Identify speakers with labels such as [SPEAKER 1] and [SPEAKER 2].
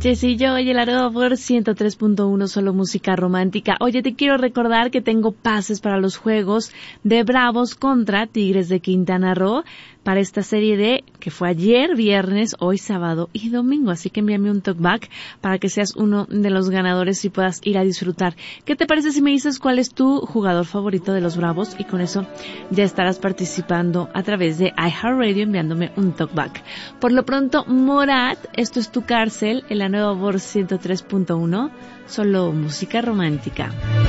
[SPEAKER 1] noches, y yo, oye, la nueva por 103.1, solo música romántica. Oye, te quiero recordar que tengo pases para los juegos de Bravos contra Tigres de Quintana Roo para esta serie D que fue ayer viernes, hoy sábado y domingo. Así que envíame un talkback para que seas uno de los ganadores y puedas ir a disfrutar. ¿Qué te parece si me dices cuál es tu jugador favorito de los Bravos? Y con eso ya estarás participando a través de iHeartRadio enviándome un talkback. Por lo pronto, Morat, esto es Tu Cárcel en la nueva voz 103.1, solo música romántica.